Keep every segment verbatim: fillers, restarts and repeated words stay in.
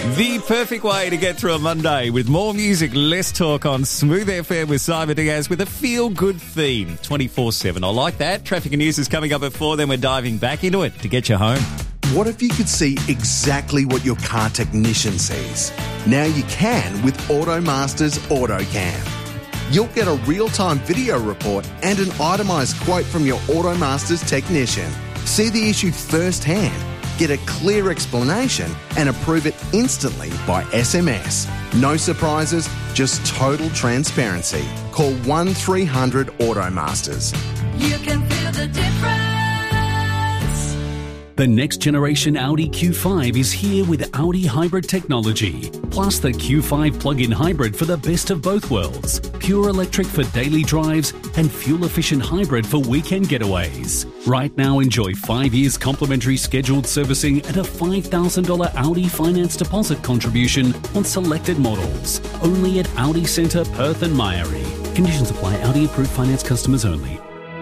The perfect way to get through a Monday with more music, less talk on Smooth F M with Simon Diaz with a feel-good theme twenty-four seven. I like that. Traffic and news is coming up at four, then we're diving back into it to get you home. What if you could see exactly what your car technician sees? Now you can with AutoMaster's AutoCam. You'll get a real-time video report and an itemised quote from your AutoMaster's technician. See the issue firsthand, get a clear explanation and approve it instantly by S M S. No surprises, just total transparency. Call one three hundred AutoMasters. You can feel the difference. The next generation Audi Q five is here with Audi hybrid technology, plus the Q five plug-in hybrid for the best of both worlds. Pure electric for daily drives and fuel-efficient hybrid for weekend getaways. Right now, enjoy five years complimentary scheduled servicing and a five thousand dollars Audi finance deposit contribution on selected models. Only at Audi Centre, Perth and Myrie. Conditions apply. Audi approved finance customers only.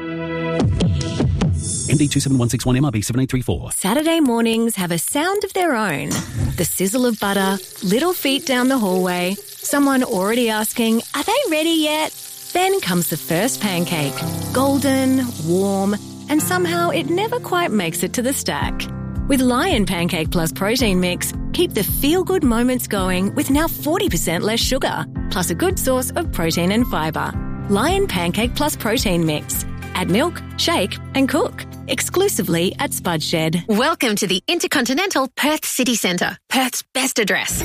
M D two seven one six one M R B seven eight three four. Saturday mornings have a sound of their own. The sizzle of butter, little feet down the hallway, someone already asking, are they ready yet? Then comes the first pancake. Golden, warm, and somehow it never quite makes it to the stack. With Lion Pancake Plus Protein Mix, keep the feel-good moments going with now forty percent less sugar, plus a good source of protein and fibre. Lion Pancake Plus Protein Mix. Add milk, shake and cook. Exclusively at Spud Shed. Welcome to the Intercontinental Perth City Centre, Perth's best address.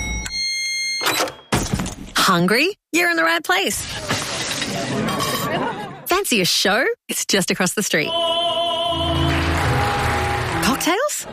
Hungry? You're in the right place. Fancy a show? It's just across the street. Cocktails?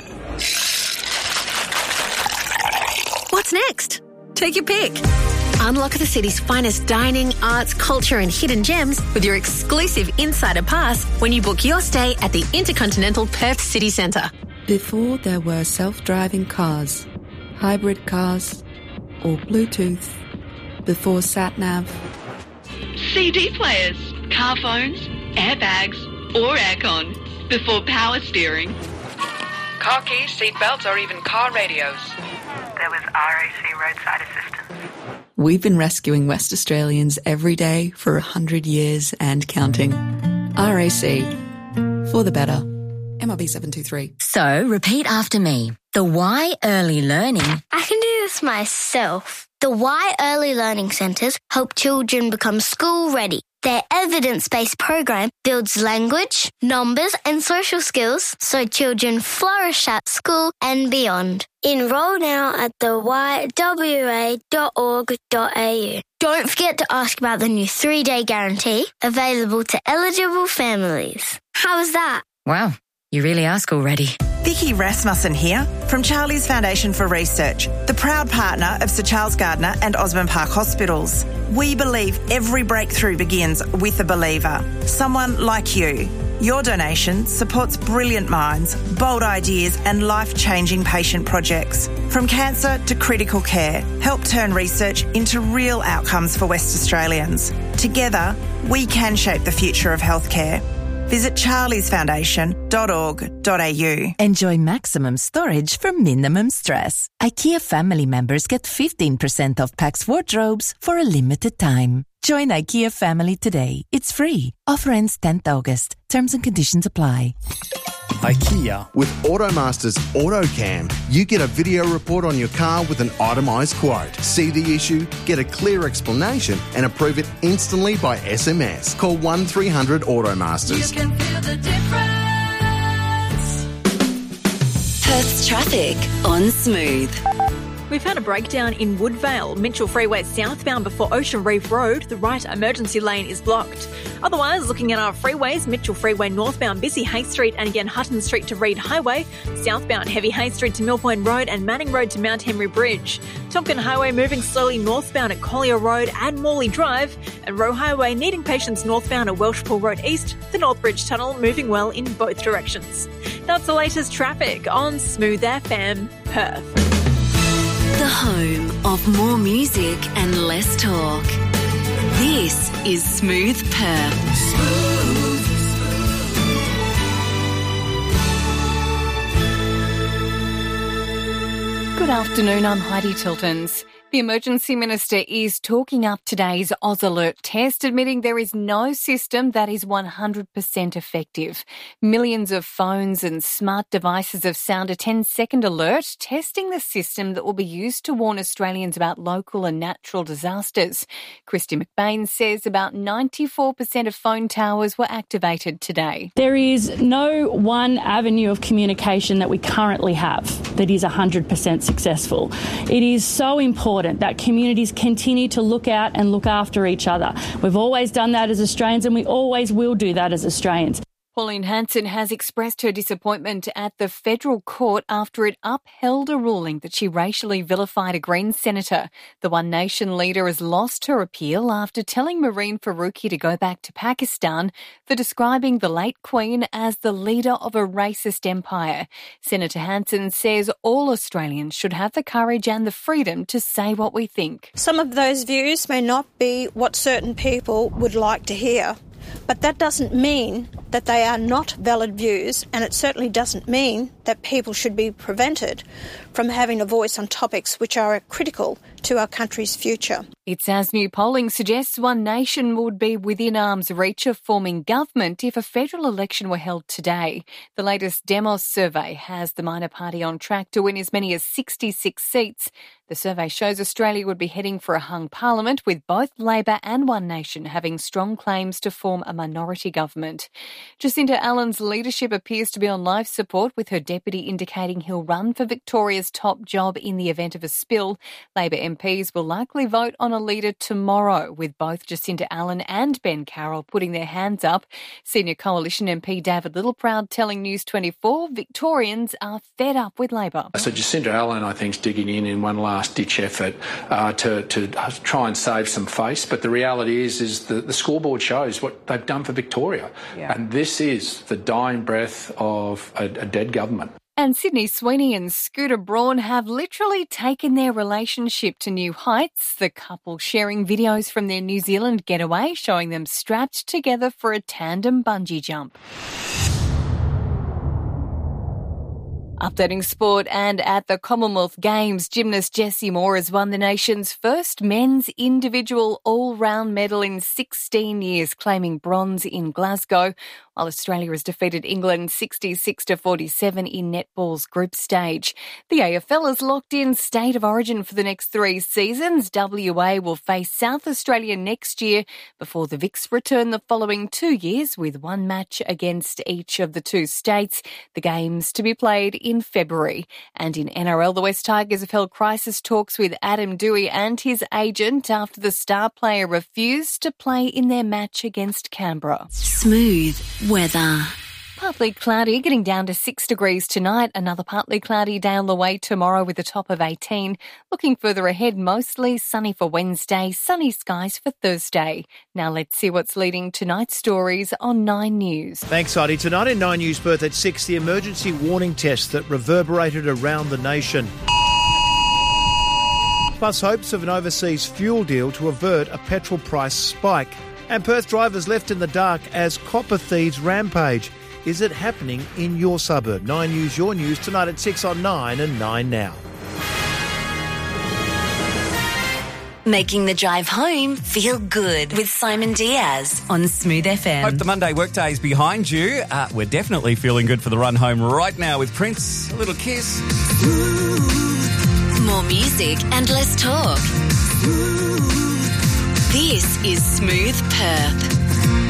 What's next? Take your pick. Unlock the city's finest dining, arts, culture and hidden gems with your exclusive Insider Pass when you book your stay at the Intercontinental Perth City Centre. Before there were self-driving cars, hybrid cars or Bluetooth, before sat-nav. C D players, car phones, airbags or aircon, before power steering. Car keys, seat belts or even car radios. There was R A C roadside assistance. We've been rescuing West Australians every day for a hundred years and counting. R A C. For the better. M R B seven two three. So, repeat after me. The Y Early Learning. I can do this myself. The Y Early Learning Centres help children become school ready. Their evidence-based program builds language, numbers and social skills so children flourish at school and beyond. Enroll now at the y w a dot org dot a u. Don't forget to ask about the new three-day guarantee available to eligible families. How was that? Wow, you really ask already. Vicky Rasmussen here from Charlie's Foundation for Research, the proud partner of Sir Charles Gardner and Osborne Park Hospitals. We believe every breakthrough begins with a believer, someone like you. Your donation supports brilliant minds, bold ideas and life-changing patient projects. From cancer to critical care, help turn research into real outcomes for West Australians. Together, we can shape the future of healthcare. Visit charlies foundation dot org dot a u. Enjoy maximum storage for minimum stress. IKEA family members get fifteen percent off Pax wardrobes for a limited time. Join IKEA family today. It's free. Offer ends tenth August. Terms and conditions apply. IKEA. With AutoMaster's AutoCam, you get a video report on your car with an itemised quote. See the issue, get a clear explanation and approve it instantly by S M S. Call one three hundred AutoMasters. You can feel the difference. Perth's traffic on Smooth. We've had a breakdown in Woodvale, Mitchell Freeway southbound before Ocean Reef Road. The right emergency lane is blocked. Otherwise, looking at our freeways, Mitchell Freeway northbound busy Hay Street and again Hutton Street to Reed Highway. Southbound heavy Hay Street to Mill Point Road and Manning Road to Mount Henry Bridge. Tomkin Highway moving slowly northbound at Collier Road and Morley Drive. And Roe Highway needing patience northbound at Welshpool Road East. The North Bridge Tunnel moving well in both directions. That's the latest traffic on Smooth F M, Perth. The home of more music and less talk. This is Smooth Perth. Smooth. Good afternoon, I'm Heidi Tiltons. The Emergency Minister is talking up today's Oz Alert test, admitting there is no system that is one hundred percent effective. Millions of phones and smart devices have sounded a ten-second alert, testing the system that will be used to warn Australians about local and natural disasters. Christy McBain says about ninety-four percent of phone towers were activated today. There is no one avenue of communication that we currently have that is one hundred percent successful. It is so important that communities continue to look out and look after each other. We've always done that as Australians and we always will do that as Australians. Pauline Hanson has expressed her disappointment at the federal court after it upheld a ruling that she racially vilified a Green senator. The One Nation leader has lost her appeal after telling Marine Faruqi to go back to Pakistan for describing the late Queen as the leader of a racist empire. Senator Hanson says all Australians should have the courage and the freedom to say what we think. Some of those views may not be what certain people would like to hear. But that doesn't mean that they are not valid views, and it certainly doesn't mean that people should be prevented from having a voice on topics which are critical to our country's future. It's as new polling suggests One Nation would be within arm's reach of forming government if a federal election were held today. The latest Demos survey has the minor party on track to win as many as sixty-six seats. The survey shows Australia would be heading for a hung parliament, with both Labor and One Nation having strong claims to form a minority government. Jacinta Allen's leadership appears to be on life support, with her deputy indicating he'll run for Victoria's top job in the event of a spill. Labor M Ps will likely vote on a leader tomorrow, with both Jacinta Allen and Ben Carroll putting their hands up. Senior Coalition M P David Littleproud telling News twenty-four Victorians are fed up with Labor. So Jacinta Allen, I think, is digging in in one last-ditch effort uh, to, to try and save some face. But the reality is, is the, the scoreboard shows what they've done for Victoria. Yeah. And this is the dying breath of a, a dead government. And Sydney Sweeney and Scooter Braun have literally taken their relationship to new heights, the couple sharing videos from their New Zealand getaway showing them strapped together for a tandem bungee jump. Updating sport, and at the Commonwealth Games, gymnast Jessie Moore has won the nation's first men's individual all-round medal in sixteen years, claiming bronze in Glasgow, while Australia has defeated England sixty-six to forty-seven in netball's group stage. The A F L has locked in state of origin for the next three seasons. W A will face South Australia next year before the Vics return the following two years, with one match against each of the two states. The games to be played in February. And in N R L, the West Tigers have held crisis talks with Adam Dewey and his agent after the star player refused to play in their match against Canberra. Smooth weather. Partly cloudy, getting down to six degrees tonight. Another partly cloudy day on the way tomorrow with a top of eighteen. Looking further ahead, mostly sunny for Wednesday, sunny skies for Thursday. Now let's see what's leading tonight's stories on Nine News. Thanks, Heidi. Tonight in Nine News Perth at six, the emergency warning test that reverberated around the nation. Plus hopes of an overseas fuel deal to avert a petrol price spike. And Perth drivers left in the dark as copper thieves rampage. Is it happening in your suburb? Nine News, your news, tonight at six on Nine and Nine Now. Making the drive home feel good with Simon Diaz on Smooth F M. Hope the Monday workday is behind you. Uh, we're definitely feeling good for the run home right now with Prince. A little kiss. More music and less talk. This is Smooth Perth.